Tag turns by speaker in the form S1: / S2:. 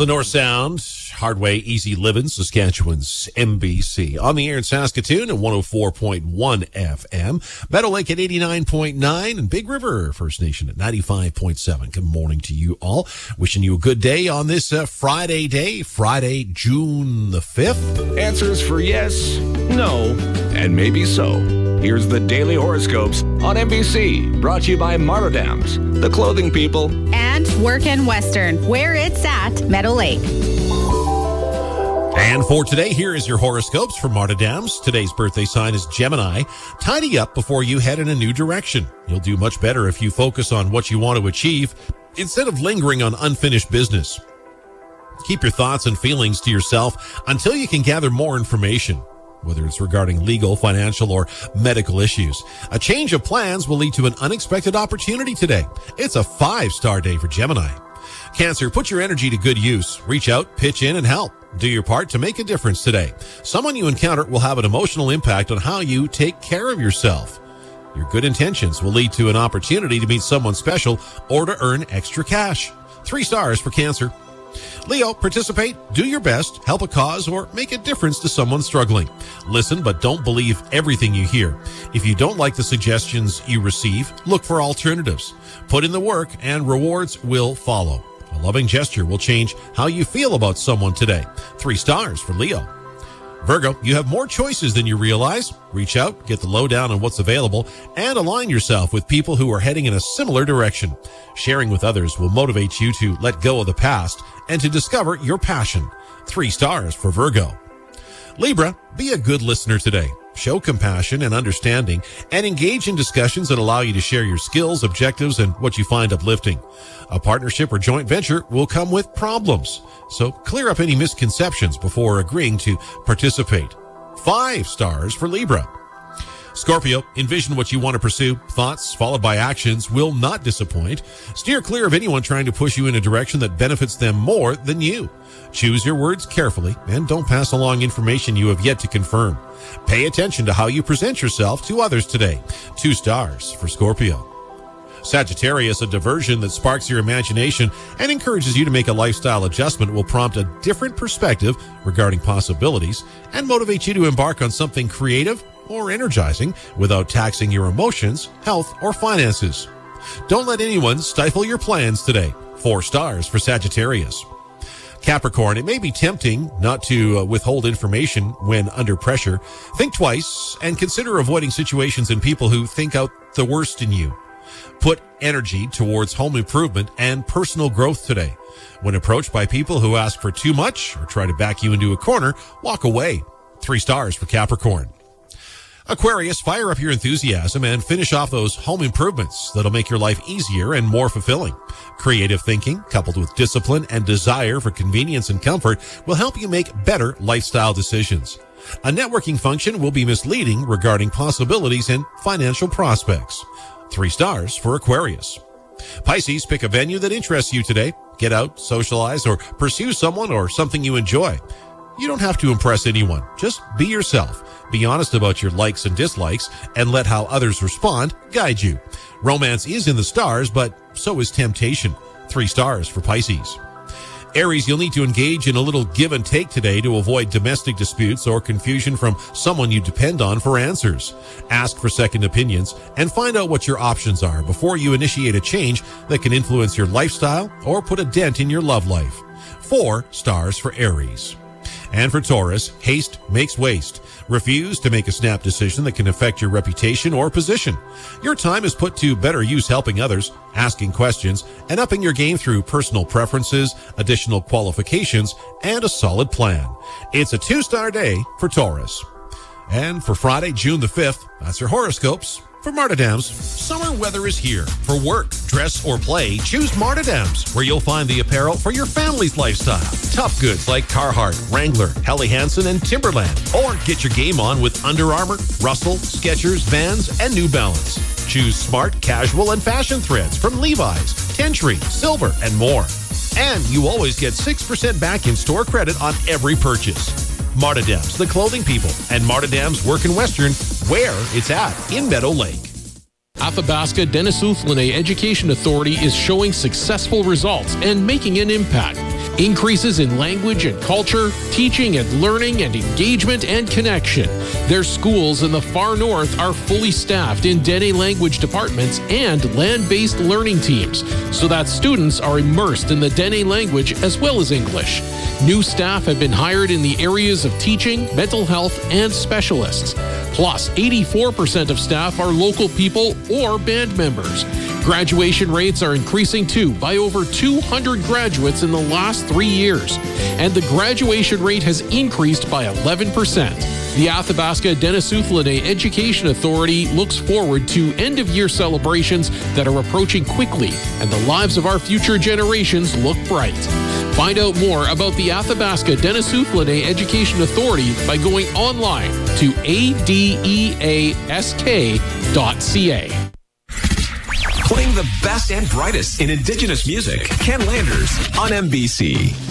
S1: the North Sound, Hardway, Easy Living, Saskatchewan's MBC. On the air in Saskatoon at 104.1 FM. Meadow Lake at 89.9 and Big River First Nation at 95.7. Good morning to you all. Wishing you a good day on this Friday day, Friday, June the 5th.
S2: Answers for yes, no, and maybe so. Here's the Daily Horoscopes on MBC, brought to you by Martedams, the clothing people.
S3: And Work in Western, where it's at Meadow Lake.
S1: And for today, here is your horoscopes from Martedams. Today's birthday sign is Gemini. Tidy up before you head in a new direction. You'll do much better if you focus on what you want to achieve instead of lingering on unfinished business. Keep your thoughts and feelings to yourself until you can gather more information, whether it's regarding legal, financial, or medical issues. A change of plans will lead to an unexpected opportunity today. It's a 5-star day for Gemini. Cancer, put your energy to good use. Reach out, pitch in, and help. Do your part to make a difference today. Someone you encounter will have an emotional impact on how you take care of yourself. Your good intentions will lead to an opportunity to meet someone special or to earn extra cash. 3 stars for Cancer. Leo, participate, do your best, help a cause, or make a difference to someone struggling. Listen, but don't believe everything you hear. If you don't like the suggestions you receive, look for alternatives. Put in the work and rewards will follow. A loving gesture will change how you feel about someone today. 3 stars for Leo. Virgo, you have more choices than you realize. Reach out, get the lowdown on what's available, and align yourself with people who are heading in a similar direction. Sharing with others will motivate you to let go of the past and to discover your passion. 3 stars for Virgo. Libra, be a good listener today. Show compassion and understanding and engage in discussions that allow you to share your skills, objectives, and what you find uplifting. A partnership or joint venture will come with problems, so clear up any misconceptions before agreeing to participate. 5 stars for Libra. Scorpio, envision what you want to pursue. Thoughts followed by actions will not disappoint. Steer clear of anyone trying to push you in a direction that benefits them more than you. Choose your words carefully and don't pass along information you have yet to confirm. Pay attention to how you present yourself to others today. 2 stars for Scorpio. Sagittarius, a diversion that sparks your imagination and encourages you to make a lifestyle adjustment will prompt a different perspective regarding possibilities and motivate you to embark on something creative or energizing without taxing your emotions, health, or finances. Don't let anyone stifle your plans today. 4 stars for Sagittarius. Capricorn, it may be tempting not to withhold information when under pressure. Think twice and consider avoiding situations and people who think out the worst in you. Put energy towards home improvement and personal growth today. When approached by people who ask for too much or try to back you into a corner, walk away. 3 stars for Capricorn. Aquarius, fire up your enthusiasm and finish off those home improvements that'll make your life easier and more fulfilling. Creative thinking, coupled with discipline and desire for convenience and comfort, will help you make better lifestyle decisions. A networking function will be misleading regarding possibilities and financial prospects. 3 stars for Aquarius. Pisces, pick a venue that interests you today. Get out, socialize, or pursue someone or something you enjoy. You don't have to impress anyone. Just be yourself. Be honest about your likes and dislikes, and let how others respond guide you. Romance is in the stars, but so is temptation. 3 stars for Pisces. Aries, you'll need to engage in a little give and take today to avoid domestic disputes or confusion from someone you depend on for answers. Ask for second opinions and find out what your options are before you initiate a change that can influence your lifestyle or put a dent in your love life. 4 stars for Aries. And for Taurus, haste makes waste. Refuse to make a snap decision that can affect your reputation or position. Your time is put to better use helping others, asking questions, and upping your game through personal preferences, additional qualifications, and a solid plan. It's a 2-star day for Taurus. And for Friday, June the 5th, that's your horoscopes for Martedams. Summer weather is here. For work, dress, or play, choose Martedams, where you'll find the apparel for your family's lifestyle. Tough goods like Carhartt, Wrangler, Helly Hansen, and Timberland. Or get your game on with Under Armour, Russell, Skechers, Vans, and New Balance. Choose smart, casual, and fashion threads from Levi's, Tentree, Silver, and more. And you always get 6% back in store credit on every purchase. Martedams, the clothing people, and Martedams Work in Western, where it's at in Meadow Lake.
S4: Athabasca Dennis Outhlinay Education Authority is showing successful results and making an impact. Increases in language and culture, teaching and learning and engagement and connection. Their schools in the far north are fully staffed in Dene language departments and land-based learning teams, so that students are immersed in the Dene language as well as English. New staff have been hired in the areas of teaching, mental health, and specialists. Plus, 84% of staff are local people or band members. Graduation rates are increasing too, by over 200 graduates in the last 3 years. And the graduation rate has increased by 11%. The Athabasca Denizhulynay Education Authority looks forward to end-of-year celebrations that are approaching quickly, and the lives of our future generations look bright. Find out more about the Athabasca Denizhulynay Education Authority by going online to adeask.ca.
S2: Playing the best and brightest in Indigenous music. Ken Landers on MBC.